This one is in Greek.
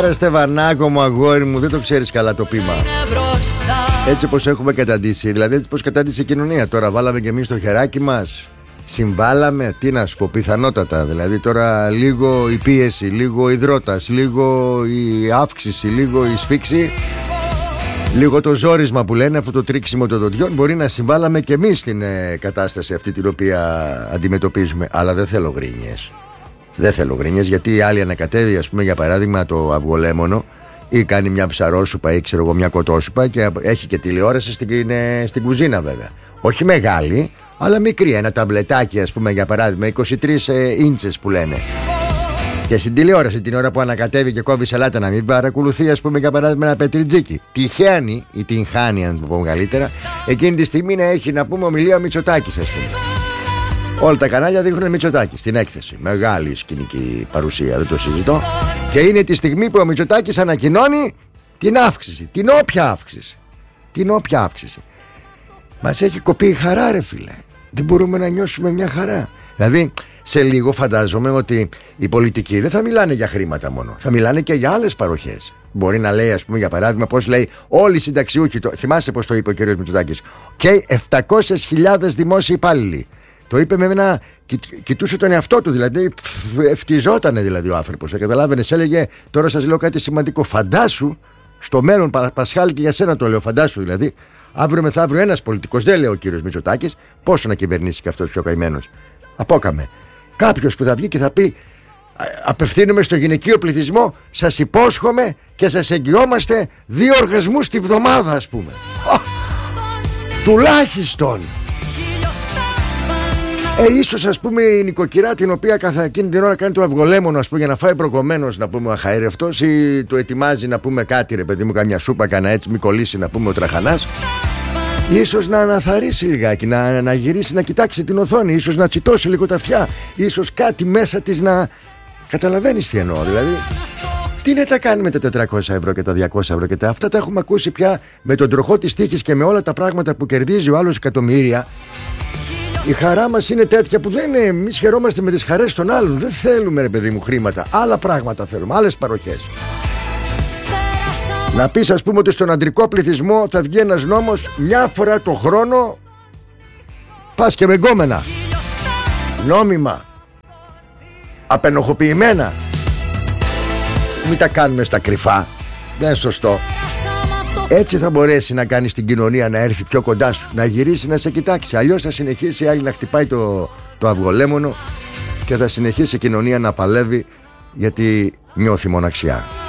Άρα Στεφανάκο μου, αγόρι μου, δεν το ξέρεις καλά το πείμα. Έτσι όπως έχουμε καταντήσει, δηλαδή έτσι πως κατάντησε η κοινωνία. Τώρα βάλαμε και εμείς το χεράκι μας, συμβάλαμε, τι να σου πω, πιθανότατα. Δηλαδή τώρα λίγο η πίεση, λίγο η υδρότας, λίγο η αύξηση, λίγο η σφίξη, λίγο το ζόρισμα που λένε, αυτό το τρίξιμο των δοντιών. Μπορεί να συμβάλαμε και εμείς στην κατάσταση αυτή την οποία αντιμετωπίζουμε. Αλλά δεν θέλω γκρίνιες. Δεν θέλω γκρίνιες, γιατί η άλλη ανακατεύει, ας πούμε, για παράδειγμα, το αυγολέμονο ή κάνει μια ψαρόσουπα ή ξέρω εγώ μια κοτόσουπα και έχει και τηλεόραση στην κουζίνα, βέβαια. Όχι μεγάλη, αλλά μικρή. Ένα ταμπλετάκι, ας πούμε, για παράδειγμα, 23 ίντσες που λένε. Και στην τηλεόραση την ώρα που ανακατεύει και κόβει σαλάτα να μην παρακολουθεί, ας πούμε, για παράδειγμα, ένα πετριτζίκι. Τυχαίνει ή την χάνει, αν το πω καλύτερα, εκείνη τη στιγμή να έχει, να πούμε, ομιλία ο Μητσοτάκης, ας πούμε. Όλα τα κανάλια δείχνουν Μητσοτάκη στην έκθεση. Μεγάλη σκηνική παρουσία, δεν το συζητώ. Και είναι τη στιγμή που ο Μητσοτάκης ανακοινώνει την αύξηση. Την όποια αύξηση. Την όποια αύξηση. Μας έχει κοπεί η χαρά, ρε φίλε. Δεν μπορούμε να νιώσουμε μια χαρά. Δηλαδή, σε λίγο φαντάζομαι ότι οι πολιτικοί δεν θα μιλάνε για χρήματα μόνο. Θα μιλάνε και για άλλες παροχές. Μπορεί να λέει, ας πούμε, για παράδειγμα, πώς λέει όλοι οι συνταξιούχοι. Θυμάστε πώς το είπε ο κ. Μητσοτάκης. Και 700.000 δημόσιοι υπάλληλοι. Το είπε με ένα. Κοιτούσε τον εαυτό του, δηλαδή. Ευτιζότανε δηλαδή ο άνθρωπος. Καταλάβαινες, έλεγε, τώρα σας λέω κάτι σημαντικό. Φαντάσου στο μέλλον, Πασχάλη, και για σένα το λέω, φαντάσου δηλαδή. Αύριο μεθαύριο ένας πολιτικός, δεν λέει ο κύριος Μητσοτάκης, πόσο να κυβερνήσει και αυτός πιο καημένος. Απόκαμε. Κάποιος που θα βγει και θα πει: απευθύνουμε στο γυναικείο πληθυσμό, σας υπόσχομαι και σας εγγυόμαστε 2 οργασμούς τη βδομάδα, ας πούμε. Τουλάχιστον. Ίσως, ας πούμε, η νοικοκυρά την οποία κάθε εκείνη την ώρα κάνει το αυγολέμονο, ας πούμε, για να φάει προκομμένος, να πούμε, ο αχαήρευτος, ή του ετοιμάζει, να πούμε, κάτι, ρε παιδί μου, καμιά σούπα, κανένα έτσι, μη κολλήσει, να πούμε, ο τραχανάς. Ίσως να αναθαρρύσει λιγάκι, να γυρίσει, να κοιτάξει την οθόνη, ίσως να τσιτώσει λίγο τα αυτιά, ίσως κάτι μέσα της να. Καταλαβαίνεις τι εννοώ, δηλαδή. Τι να τα κάνει με τα 400 ευρώ και τα 200 ευρώ και τα αυτά τα έχουμε ακούσει πια με τον τροχό της τύχης και με όλα τα πράγματα που κερδίζει ο άλλος εκατομμύρια. Η χαρά μας είναι τέτοια που δεν είναι. Εμείς χαιρόμαστε με τις χαρές των άλλων. Δεν θέλουμε, ρε παιδί μου, χρήματα. Άλλα πράγματα θέλουμε, άλλες παροχές. Να πεις, ας πούμε, ότι στον αντρικό πληθυσμό θα βγει ένας νόμος μια φορά το χρόνο. Πας και με γκόμενα. Νόμιμα. Απενοχοποιημένα. Μην τα κάνουμε στα κρυφά. Δεν είναι σωστό. Έτσι θα μπορέσει να κάνεις την κοινωνία να έρθει πιο κοντά σου, να γυρίσει να σε κοιτάξει. Αλλιώς θα συνεχίσει η άλλη να χτυπάει το αυγολέμονο και θα συνεχίσει η κοινωνία να παλεύει γιατί νιώθει μοναξιά.